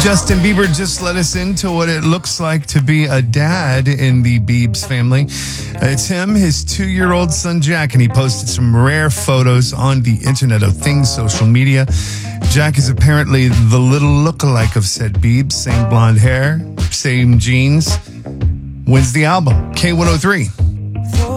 Justin Bieber just let us into what it looks like to be a dad in the Biebs family. It's him, his 2-year-old son, Jack, and he posted some rare photos on the Internet of Things social media. Jack is apparently the little lookalike of said Biebs. Same blonde hair, same jeans. When's the album? K103.